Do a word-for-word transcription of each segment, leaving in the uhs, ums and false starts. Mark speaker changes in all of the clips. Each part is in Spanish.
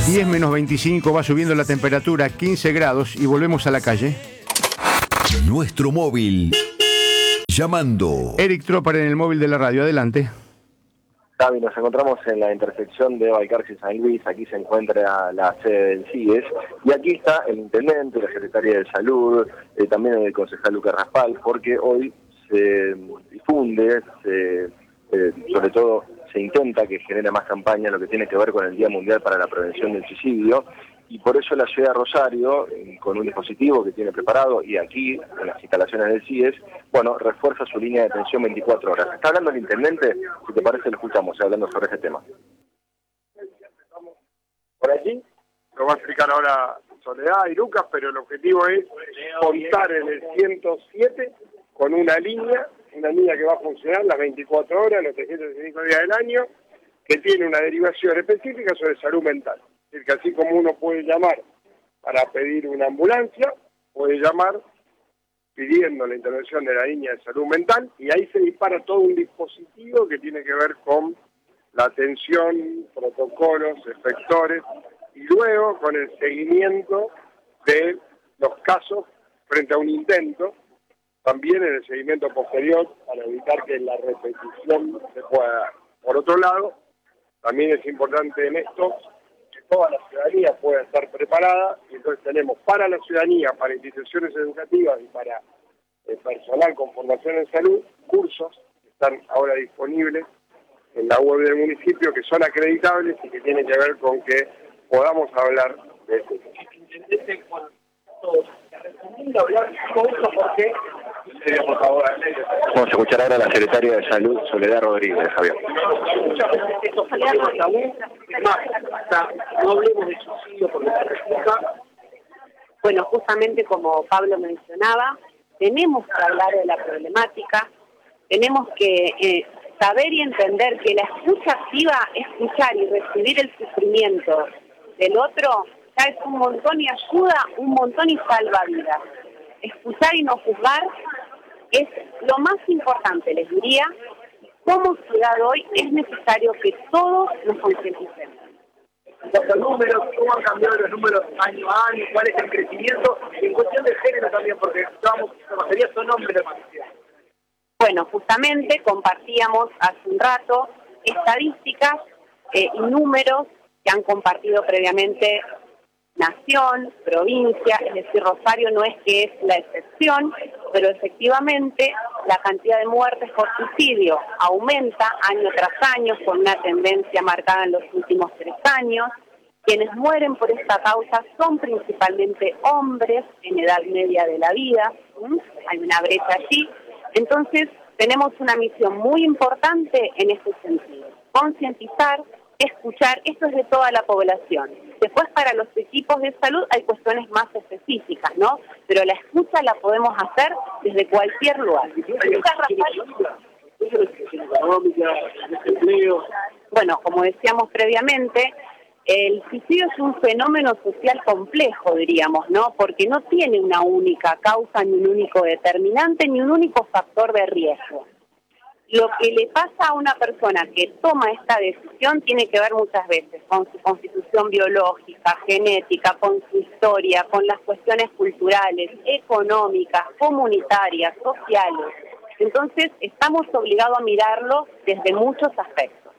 Speaker 1: diez menos veinticinco, va subiendo la temperatura, quince grados y volvemos a la calle.
Speaker 2: Nuestro móvil. Llamando.
Speaker 1: Eric Tropper en el móvil de la radio, adelante.
Speaker 3: Gaby, nos encontramos en la intersección de Balcarce y San Luis. Aquí se encuentra la sede del C I E S y aquí está el intendente, la secretaria de Salud, eh, también el concejal Lucas Raspal, porque hoy se difunde, se, eh, sobre todo se intenta que genere más campaña lo que tiene que ver con el Día Mundial para la Prevención del Suicidio, y por eso la ciudad de Rosario, con un dispositivo que tiene preparado, y aquí, en las instalaciones del C I E S, bueno, refuerza su línea de atención veinticuatro horas. ¿Está hablando el intendente? Si te parece, lo escuchamos, hablando sobre este tema.
Speaker 4: Por allí, lo va a explicar ahora Soledad y Lucas, pero el objetivo es contar en el ciento siete con una línea, una línea que va a funcionar las veinticuatro horas, los trescientos sesenta y cinco días del año, que tiene una derivación específica sobre salud mental. Es decir, que así como uno puede llamar para pedir una ambulancia, puede llamar pidiendo la intervención de la línea de salud mental, y ahí se dispara todo un dispositivo que tiene que ver con la atención, protocolos, efectores, y luego con el seguimiento de los casos frente a un intento, también en el seguimiento posterior para evitar que la repetición se pueda dar. Por otro lado, también es importante en esto que toda la ciudadanía pueda estar preparada, y entonces tenemos para la ciudadanía, para instituciones educativas y para el personal con formación en salud, cursos que están ahora disponibles en la web del municipio, que son acreditables y que tienen que ver con que podamos hablar de esto.
Speaker 3: Vamos a escuchar ahora a la secretaria de Salud, Soledad Rodríguez, Javier.
Speaker 5: No hablemos de suicidio porque se resulta. Bueno, justamente como Pablo mencionaba, tenemos que hablar de la problemática, tenemos que eh, saber y entender que la escucha activa, escuchar y recibir el sufrimiento del otro, ya es un montón y ayuda un montón y salva vidas. Escuchar y no juzgar es lo más importante, les diría. Como ciudad hoy es necesario que todos nos concienticemos.
Speaker 6: Los números, cómo han cambiado los números año a año, cuál es el crecimiento, y en cuestión de género también, porque estábamos, la mayoría son hombres de partida.
Speaker 5: Bueno, justamente compartíamos hace un rato estadísticas eh, y números que han compartido previamente Nación, provincia, es decir, Rosario no es que es la excepción, pero efectivamente la cantidad de muertes por suicidio aumenta año tras año con una tendencia marcada en los últimos tres años. Quienes mueren por esta causa son principalmente hombres en edad media de la vida, ¿sí? Hay una brecha allí. Entonces tenemos una misión muy importante en este sentido, concientizar, escuchar, esto es de toda la población. Después para los equipos de salud hay cuestiones más específicas, ¿no? Pero la escucha la podemos hacer desde cualquier lugar. Bueno, como decíamos previamente, el suicidio es un fenómeno social complejo, diríamos, ¿no? Porque no tiene una única causa, ni un único determinante, ni un único factor de riesgo. Lo que le pasa a una persona que toma esta decisión tiene que ver muchas veces con su constitución biológica, genética, con su historia, con las cuestiones culturales, económicas, comunitarias, sociales. Entonces, estamos obligados a mirarlo desde muchos aspectos.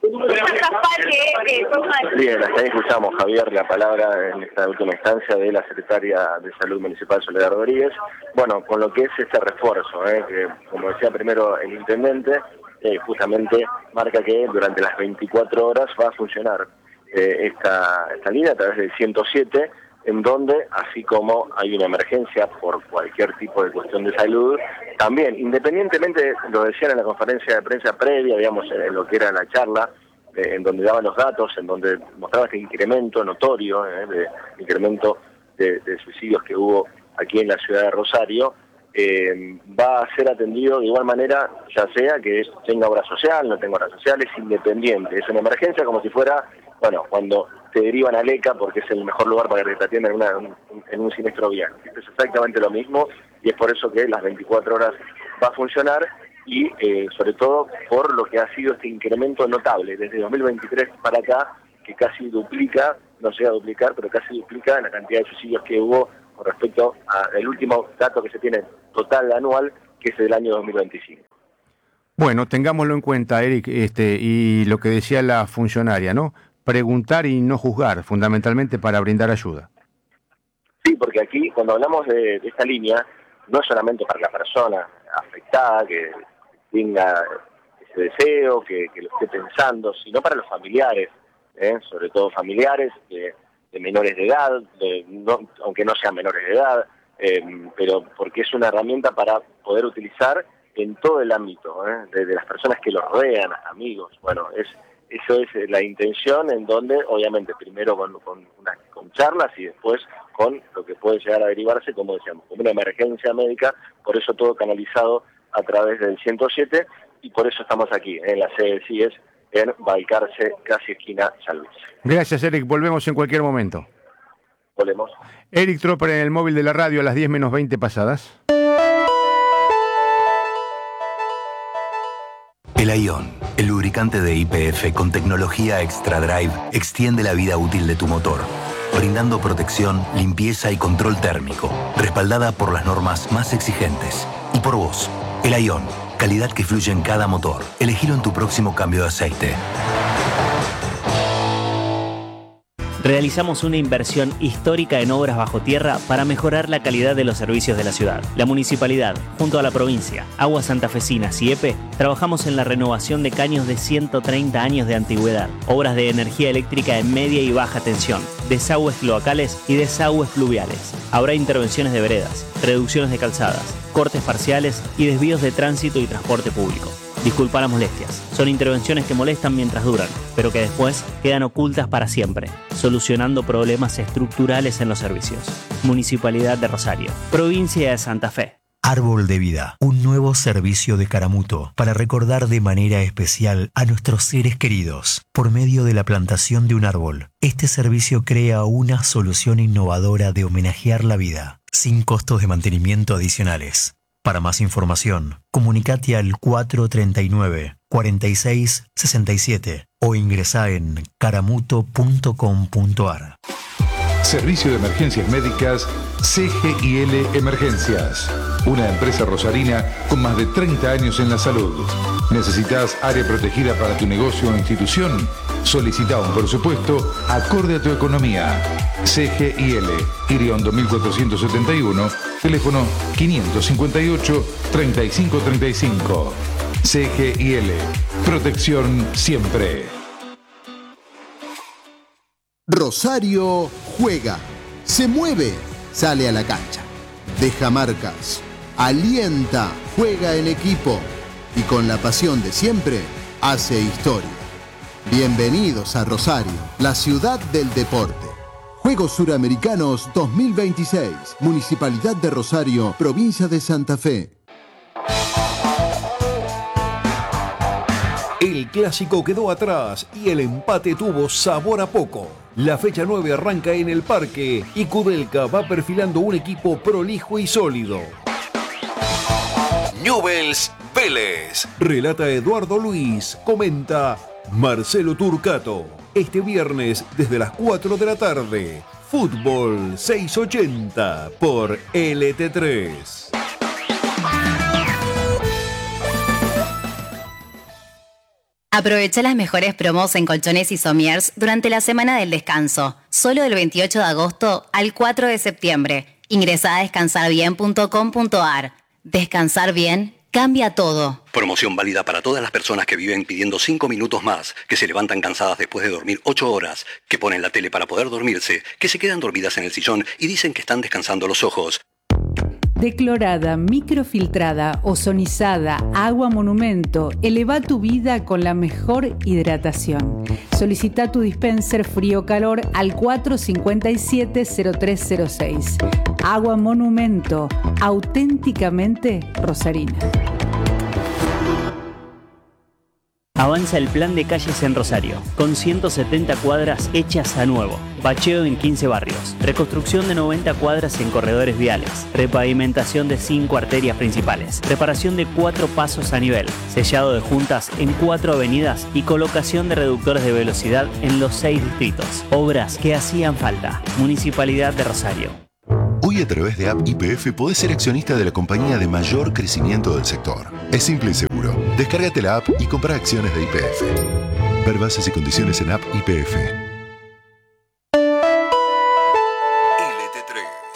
Speaker 3: Bien, hasta ahí escuchamos, Javier, la palabra en esta última instancia de la secretaria de Salud Municipal, Soledad Rodríguez. Bueno, con lo que es este refuerzo, eh, que como decía primero el intendente, eh, justamente marca que durante las veinticuatro horas va a funcionar eh, esta, esta línea a través del ciento siete, en donde, así como hay una emergencia por cualquier tipo de cuestión de salud, también, independientemente, lo decían en la conferencia de prensa previa, digamos, en lo que era la charla, eh, en donde daban los datos, en donde mostraba este incremento notorio, eh, de incremento de, de suicidios que hubo aquí en la ciudad de Rosario, eh, va a ser atendido de igual manera, ya sea que tenga obra social, no tenga obra social, es independiente, es una emergencia como si fuera, bueno, cuando te derivan a Leca porque es el mejor lugar para que te atiendan en, una, un, en un siniestro vial. Esto es exactamente lo mismo y es por eso que las veinticuatro horas va a funcionar y eh, sobre todo por lo que ha sido este incremento notable desde dos mil veintitrés para acá que casi duplica, no llega a duplicar, pero casi duplica la cantidad de suicidios que hubo con respecto al último dato que se tiene total anual, que es del año dos mil veinticinco.
Speaker 1: Bueno, tengámoslo en cuenta, Eric, este, y lo que decía la funcionaria, ¿no? Preguntar y no juzgar, fundamentalmente para brindar ayuda.
Speaker 3: Sí, porque aquí cuando hablamos de, de esta línea, no es solamente para la persona afectada que tenga ese deseo, que, que lo esté pensando, sino para los familiares, ¿eh? Sobre todo familiares de, de menores de edad, de, no, aunque no sean menores de edad, eh, pero porque es una herramienta para poder utilizar en todo el ámbito, ¿eh? de, de las personas que los rodean, amigos. Bueno, es eso es la intención, en donde obviamente primero con, con, una, con charlas y después con lo que puede llegar a derivarse, como decíamos, como una emergencia médica, por eso todo canalizado a través del ciento siete, y por eso estamos aquí, en la sede del C I E S, en Balcarce, casi esquina San Luis.
Speaker 1: Gracias, Eric. Volvemos en cualquier momento.
Speaker 3: Volvemos.
Speaker 1: Eric Tropper en el móvil de la radio a las diez menos veinte pasadas.
Speaker 7: El Ion, el lubricante de Y P F con tecnología Extra Drive, extiende la vida útil de tu motor, brindando protección, limpieza y control térmico, respaldada por las normas más exigentes. Y por vos, el Ion, calidad que fluye en cada motor. Elegilo en tu próximo cambio de aceite.
Speaker 8: Realizamos una inversión histórica en obras bajo tierra para mejorar la calidad de los servicios de la ciudad. La municipalidad, junto a la provincia, Aguas Santafesinas y E P E, trabajamos en la renovación de caños de ciento treinta años de antigüedad, obras de energía eléctrica en media y baja tensión, desagües cloacales y desagües pluviales. Habrá intervenciones de veredas, reducciones de calzadas, cortes parciales y desvíos de tránsito y transporte público. Disculpa las molestias. Son intervenciones que molestan mientras duran, pero que después quedan ocultas para siempre, solucionando problemas estructurales en los servicios. Municipalidad de Rosario, Provincia de Santa Fe.
Speaker 9: Árbol de Vida, un nuevo servicio de Caramuto para recordar de manera especial a nuestros seres queridos. Por medio de la plantación de un árbol, este servicio crea una solución innovadora de homenajear la vida, sin costos de mantenimiento adicionales. Para más información, comunicate al cuatro treinta y nueve, cuarenta y seis, sesenta y siete o ingresá en caramuto punto com punto ar.
Speaker 10: Servicio de Emergencias Médicas C G I L Emergencias, una empresa rosarina con más de treinta años en la salud. ¿Necesitas área protegida para tu negocio o institución? Solicita un presupuesto acorde a tu economía. C G I L, Iriondo mil cuatrocientos setenta y uno, teléfono quinientos cincuenta y ocho, treinta y cinco treinta y cinco. C G I L, protección siempre.
Speaker 11: Rosario juega, se mueve, sale a la cancha, deja marcas, alienta, juega en equipo y con la pasión de siempre hace historia. Bienvenidos a Rosario, la ciudad del deporte. Juegos Suramericanos dos mil veintiséis, Municipalidad de Rosario, Provincia de Santa Fe.
Speaker 2: El clásico quedó atrás y el empate tuvo sabor a poco. La fecha nueve arranca en el Parque y Kudelka va perfilando un equipo prolijo y sólido. Newell's Vélez. Relata Eduardo Luis, comenta Marcelo Turcato. Este viernes desde las cuatro de la tarde, Fútbol seiscientos ochenta por L T tres.
Speaker 12: Aprovecha las mejores promos en colchones y somiers durante la semana del descanso, solo del veintiocho de agosto al cuatro de septiembre. Ingresá a descansar bien punto com punto ar. Descansar bien cambia todo.
Speaker 7: Promoción válida para todas las personas que viven pidiendo cinco minutos más, que se levantan cansadas después de dormir ocho horas, que ponen la tele para poder dormirse, que se quedan dormidas en el sillón y dicen que están descansando los ojos.
Speaker 13: Declorada, microfiltrada, ozonizada, agua monumento, eleva tu vida con la mejor hidratación. Solicita tu dispenser frío-calor al cuatro cinco siete cero tres cero seis. Agua monumento, auténticamente rosarina.
Speaker 8: Avanza el plan de calles en Rosario, con ciento setenta cuadras hechas a nuevo. Bacheo en quince barrios, reconstrucción de noventa cuadras en corredores viales, repavimentación de cinco arterias principales, reparación de cuatro pasos a nivel, sellado de juntas en cuatro avenidas y colocación de reductores de velocidad en los seis distritos. Obras que hacían falta. Municipalidad de Rosario.
Speaker 14: Hoy a través de App Y P F podés ser accionista de la compañía de mayor crecimiento del sector. Es simple y seguro. Descárgate la app y compra acciones de Y P F. Ver bases y condiciones en App Y P F.